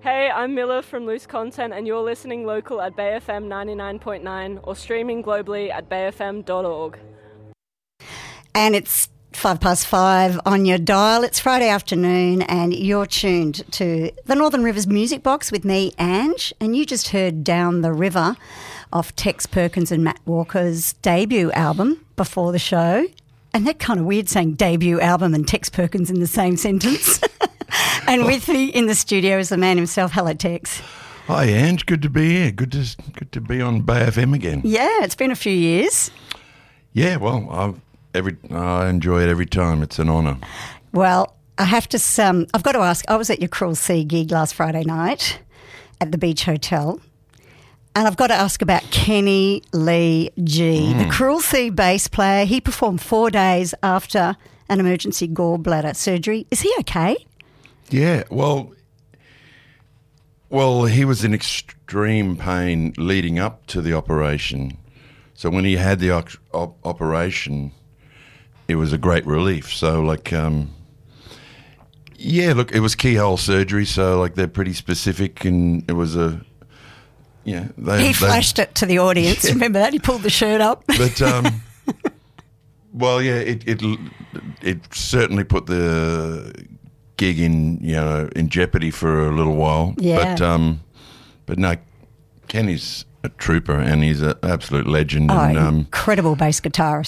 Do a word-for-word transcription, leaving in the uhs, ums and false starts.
Hey, I'm Miller from Loose Content, and you're listening local at Bay F M ninety-nine point nine or streaming globally at bay f m dot org. And it's five past five on your dial. It's Friday afternoon and you're tuned to the Northern Rivers Music Box with me, Ange, and you just heard Down the River off Tex Perkins and Matt Walker's debut album before the show. And that's kind of weird saying debut album and Tex Perkins in the same sentence. And with me in the studio is the man himself. Hello, Tex. Hi, Ange. Good to be here. Good to good to be on Bay F M again. Yeah, it's been a few years. Yeah, well, I've every I enjoy it every time. It's an honour. Well, I have to. Um, I've got to ask. I was at your Cruel Sea gig last Friday night at the Beach Hotel, and I've got to ask about Kenny Lee G, mm. the Cruel Sea bass player. He performed four days after an emergency gallbladder surgery. Is he okay? Yeah, well, well, he was in extreme pain leading up to the operation. So when he had the op- op- operation, it was a great relief. So, like, um, yeah, look, it was keyhole surgery, so, like, they're pretty specific, and it was a, yeah. They, he they, flashed it to the audience. Yeah. Remember that? He pulled the shirt up. But, um, well, yeah, it, it it certainly put the gig in, you know, in jeopardy for a little while. Yeah. But, um, but no, Kenny's a trooper and he's an absolute legend. Oh, and, um, incredible bass guitarist.